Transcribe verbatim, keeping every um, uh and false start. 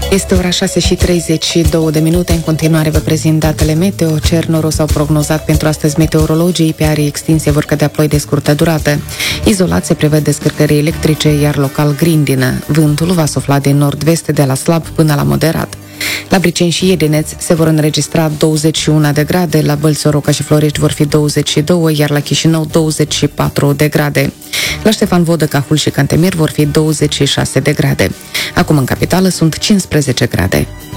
Este ora șase și treizeci și două de minute. În continuare vă prezint datele meteo. Cer noros au prognozat pentru astăzi meteorologii. Pe arii extinse vor cădea ploi de scurtă durată. Izolat se prevede descărcări electrice, iar local grindină. Vântul va sufla din nord-vest de la slab până la moderat. La Briceni și Iedineț se vor înregistra douăzeci și unu de grade, la Bălți, Soroca și Florești vor fi douăzeci și doi, iar la Chișinău douăzeci și patru de grade. La Ștefan Vodă, Cahul și Cantemir vor fi douăzeci și șase de grade. Acum în capitală sunt cincisprezece grade.